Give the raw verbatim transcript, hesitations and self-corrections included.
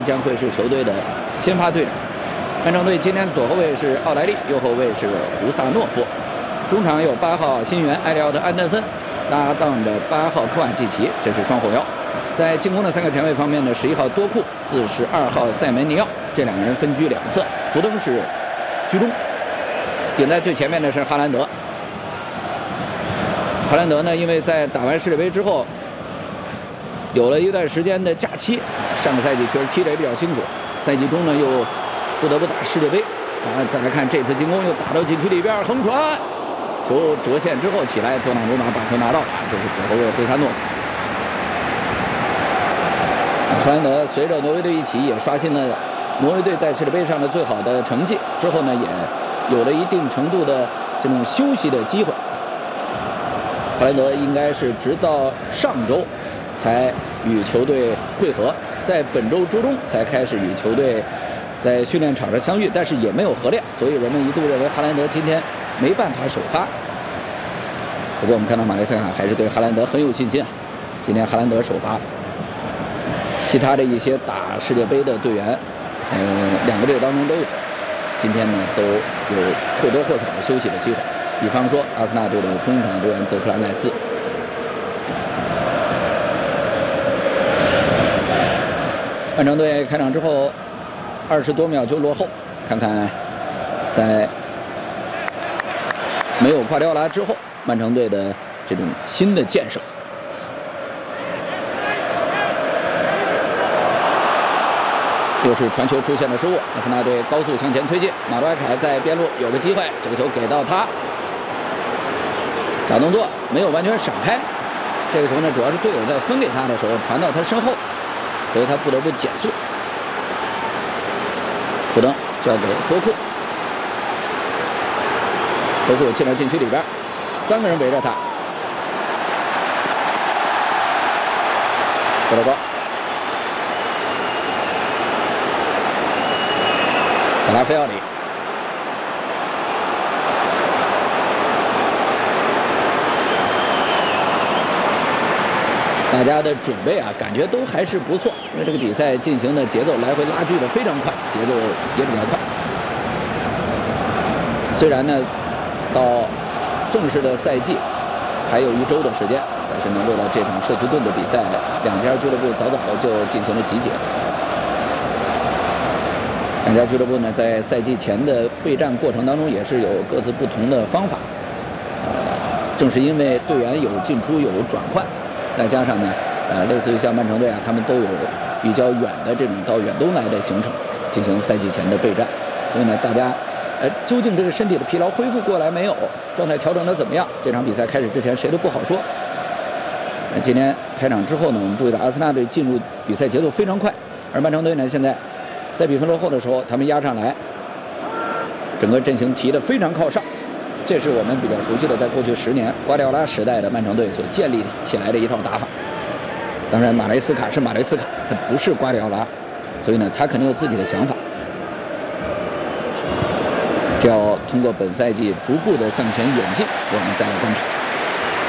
将会是球队的先发队长。曼城队今天的左后卫是奥莱利，右后卫是胡萨诺夫，中场有八号新援埃利奥特·安德森搭档着八号科瓦季奇，这是双后腰。在进攻的三个前卫方面呢，十一号多库、四十二号塞梅尼奥，这两个人分居两侧，福登是居中。顶在最前面的是哈兰德。哈兰德呢，因为在打完世界杯之后，有了一段时间的假期，上个赛季确实踢得也比较辛苦，赛季中呢又不得不打世界杯。然后再来看这次进攻又打到禁区里边，横传，球折线之后起来，多纳鲁马把球拿到，这是左后卫惠萨诺夫。哈兰德随着挪威队一起也刷新了挪威队在世界杯上的最好的成绩，之后呢也有了一定程度的这种休息的机会。哈兰德应该是直到上周才与球队会合，在本周周中才开始与球队在训练场上相遇，但是也没有合练，所以人们一度认为哈兰德今天没办法首发。不过我们看到马雷斯卡还是对哈兰德很有信心啊，今天哈兰德首发。其他的一些打世界杯的队员，嗯、呃，两个队当中都有，今天呢都有或多或少的休息的机会。比方说阿森纳队的中场队员德克兰赖斯。曼城队开场之后二十多秒就落后，看看在没有瓜迪奥拉之后，曼城队的这种新的建设。又是传球出现了失误，阿森纳队高速向前推进，马多埃凯在边路有个机会，这个球给到他，假动作没有完全闪开，这个球呢主要是队友在分给他的时候传到他身后，所以他不得不减速。福登交给多库，多库进了禁区里边，三个人围着他，德罗高。卡拉菲奥里，大家的准备啊，感觉都还是不错，因为这个比赛进行的节奏来回拉锯的非常快，节奏也比较快。虽然呢，到正式的赛季还有一周的时间，但是呢，为了这场社区盾的比赛，两家俱乐部早早的就进行了集结。两家俱乐部呢，在赛季前的备战过程当中，也是有各自不同的方法。呃，正是因为队员有进出有转换，再加上呢，呃，类似于像曼城队啊，他们都有比较远的这种到远东来的行程，进行赛季前的备战。所以呢，大家，呃，究竟这个身体的疲劳恢复过来没有，状态调整的怎么样？这场比赛开始之前，谁都不好说。那今天开场之后呢，我们注意到阿森纳队进入比赛节奏非常快，而曼城队呢，现在在比分落后的时候，他们压上来，整个阵型提得非常靠上，这是我们比较熟悉的，在过去十年瓜迪奥拉时代的曼城队所建立起来的一套打法。当然，马雷斯卡是马雷斯卡，他不是瓜迪奥拉，所以呢，他肯定有自己的想法。这要通过本赛季逐步的向前演进，我们再来观察。